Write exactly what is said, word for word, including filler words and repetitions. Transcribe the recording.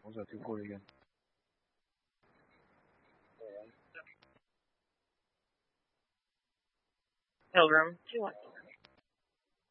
Also too poor again. Pilgrim, do you want